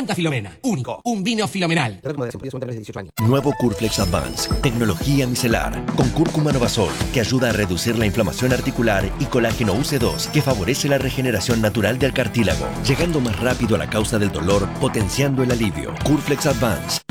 Santa Filomena, único, un vino filomenal. Nuevo Curflex Advance, tecnología micelar, con cúrcuma Novasol, que ayuda a reducir la inflamación articular, y colágeno UC2, que favorece la regeneración natural del cartílago, llegando más rápido a la causa del dolor, potenciando el alivio. Curflex Advance.